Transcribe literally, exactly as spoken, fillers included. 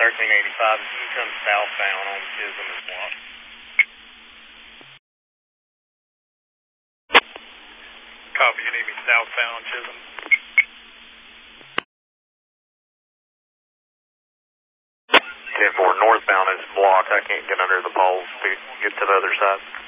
thirteen eighty-five, if you come southbound on Chisholm is blocked. Copy, you need me southbound Chisholm? ten four, northbound is blocked. I can't get under the poles to get to the other side.